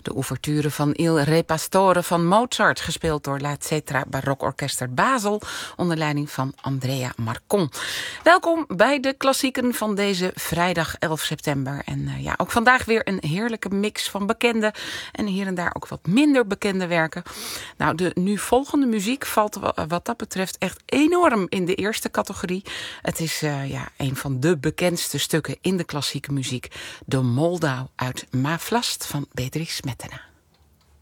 De ouverture van Il Re Pastore van Mozart, gespeeld door La Cetra Barokorkester Basel onder leiding van Andrea Marcon. Welkom bij de klassieken van deze vrijdag 11 september. En ook vandaag weer een heerlijke mix van bekende en hier en daar ook wat minder bekende werken. Nou, de nu volgende muziek valt wat dat betreft echt enorm in de eerste categorie. Het is een van de bekendste stukken in de klassieke muziek. De Moldau uit Ma Vlast van Bedřich Smetana.